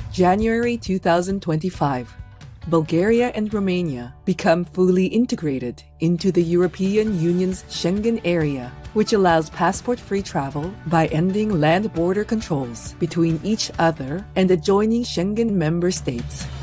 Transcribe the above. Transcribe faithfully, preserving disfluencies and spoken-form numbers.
January two thousand twenty-five. Bulgaria and Romania become fully integrated into the European Union's Schengen area, which allows passport-free travel by ending land border controls between each other and adjoining Schengen member states.